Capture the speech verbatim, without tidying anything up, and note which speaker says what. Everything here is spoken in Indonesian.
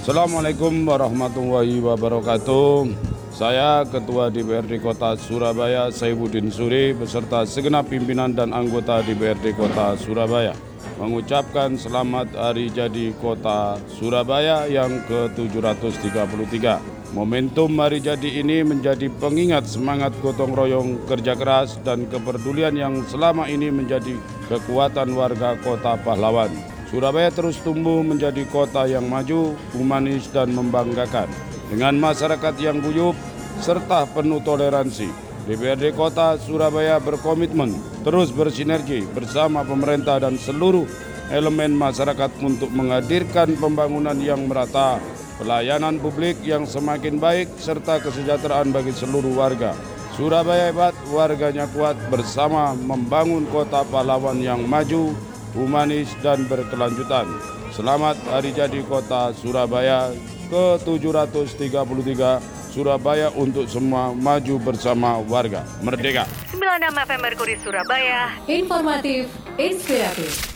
Speaker 1: Assalamualaikum warahmatullahi wabarakatuh. Saya Ketua D P R D Kota Surabaya Saifuddin Suri beserta segenap pimpinan dan anggota D P R D Kota Surabaya mengucapkan selamat hari jadi Kota Surabaya yang ke tujuh ratus tiga puluh tiga. Momentum hari jadi ini menjadi pengingat semangat gotong royong, kerja keras, dan kepedulian yang selama ini menjadi kekuatan warga Kota Pahlawan. Surabaya terus tumbuh menjadi kota yang maju, humanis, dan membanggakan. Dengan masyarakat yang guyup serta penuh toleransi, D P R D Kota Surabaya berkomitmen terus bersinergi bersama pemerintah dan seluruh elemen masyarakat untuk menghadirkan pembangunan yang merata, pelayanan publik yang semakin baik, serta kesejahteraan bagi seluruh warga. Surabaya hebat, warganya kuat, bersama membangun Kota Pahlawan yang maju, humanis, dan berkelanjutan. Selamat Hari Jadi Kota Surabaya ke tujuh ratus tiga puluh tiga. Surabaya untuk semua, maju bersama warga. Merdeka!
Speaker 2: sembilan puluh enam F M Merkuri Surabaya.
Speaker 3: Informatif, inspiratif.